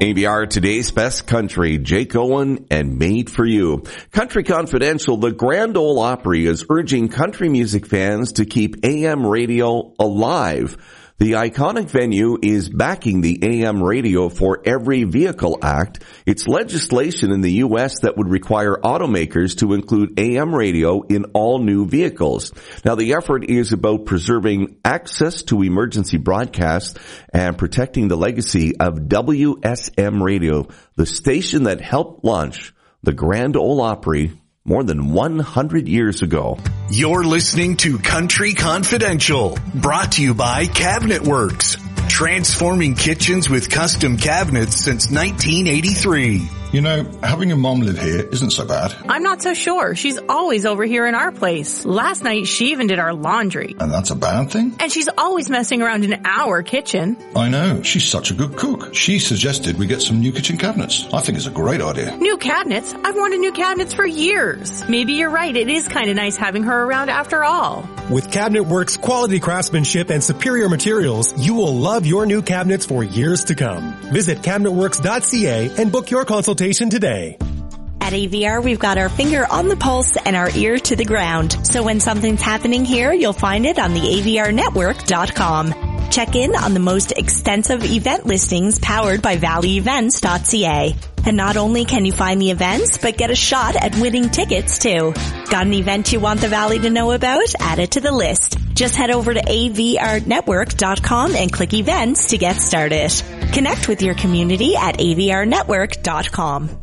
AVR, today's best country, Jake Owen and Made for You. Country Confidential, the Grand Ole Opry is urging country music fans to keep AM radio alive. The iconic venue is backing the AM Radio for Every Vehicle Act. It's legislation in the U.S. that would require automakers to include AM radio in all new vehicles. Now, the effort is about preserving access to emergency broadcasts and protecting the legacy of WSM Radio, the station that helped launch the Grand Ole Opry more than 100 years ago. You're listening to Country Confidential, brought to you by Cabinet Works, transforming kitchens with custom cabinets since 1983. You know, having your mom live here isn't so bad. I'm not so sure. She's always over here in our place. Last night, she even did our laundry. And that's a bad thing? And she's always messing around in our kitchen. I know. She's such a good cook. She suggested we get some new kitchen cabinets. I think it's a great idea. New cabinets? I've wanted new cabinets for years. Maybe you're right. It is kind of nice having her around after all. With Cabinet Works' quality craftsmanship and superior materials, you will love your new cabinets for years to come. Visit cabinetworks.ca and book your consultation today. At AVR, we've got our finger on the pulse and our ear to the ground. So when something's happening here, you'll find it on the avrnetwork.com. Check in on the most extensive event listings powered by valleyevents.ca. And not only can you find the events, but get a shot at winning tickets too. Got an event you want the Valley to know about? Add it to the list. Just head over to avrnetwork.com and click events to get started. Connect with your community at avrnetwork.com.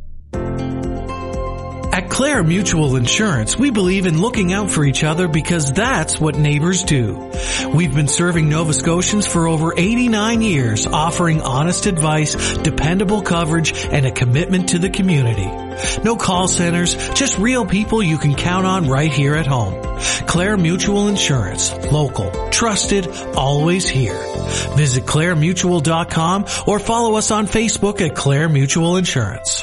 At Clare Mutual Insurance, we believe in looking out for each other because that's what neighbors do. We've been serving Nova Scotians for over 89 years, offering honest advice, dependable coverage, and a commitment to the community. No call centers, just real people you can count on right here at home. Clare Mutual Insurance. Local. Trusted. Always here. Visit claremutual.com or follow us on Facebook at Clare Mutual Insurance.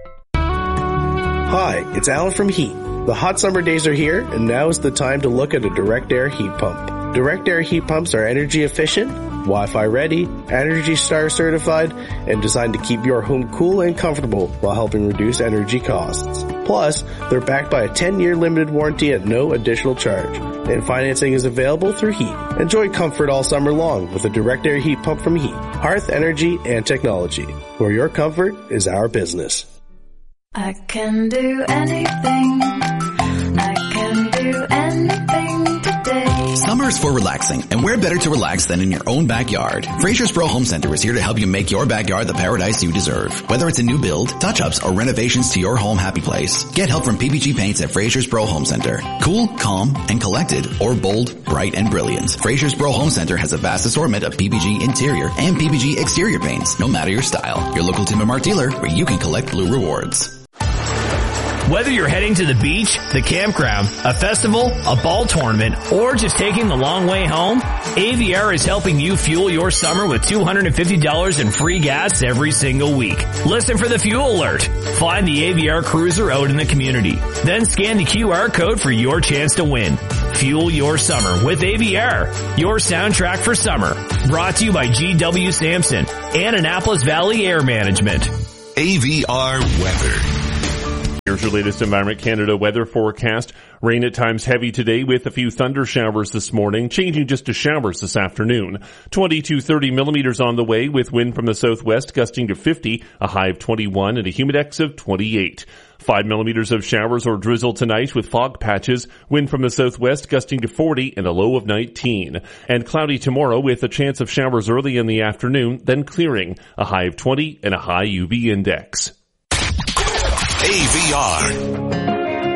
Hi, it's Alan from Heat. The hot summer days are here, and now is the time to look at a direct air heat pump. Direct air heat pumps are energy efficient, Wi-Fi ready, Energy Star certified, and designed to keep your home cool and comfortable while helping reduce energy costs. Plus, they're backed by a 10-year limited warranty at no additional charge, and financing is available through Heat. Enjoy comfort all summer long with a direct air heat pump from Heat. Hearth, energy, and technology, where your comfort is our business. I can do anything. I can do anything today. Summer's for relaxing, and where better to relax than in your own backyard? Fraser's Pro Home Center is here to help you make your backyard the paradise you deserve. Whether it's a new build, touch-ups, or renovations to your home happy place, get help from PPG Paints at Fraser's Pro Home Center. Cool, calm, and collected, or bold, bright, and brilliant. Fraser's Pro Home Center has a vast assortment of PPG interior and PPG exterior paints, no matter your style. Your local Tim and Mark dealer, where you can collect blue rewards. Whether you're heading to the beach, the campground, a festival, a ball tournament, or just taking the long way home, AVR is helping you fuel your summer with $250 in free gas every single week. Listen for the fuel alert. Find the AVR cruiser out in the community. Then scan the QR code for your chance to win. Fuel your summer with AVR, your soundtrack for summer. Brought to you by GW Sampson and Annapolis Valley Air Management. AVR weather. Here's your latest Environment Canada weather forecast. Rain at times heavy today with a few thunder showers this morning, changing just to showers this afternoon. 20 to 30 millimeters on the way with wind from the southwest gusting to 50, a high of 21 and a humidex of 28. 5 millimeters of showers or drizzle tonight with fog patches, wind from the southwest gusting to 40 and a low of 19. And cloudy tomorrow with a chance of showers early in the afternoon, then clearing, a high of 20 and a high UV index. AVR.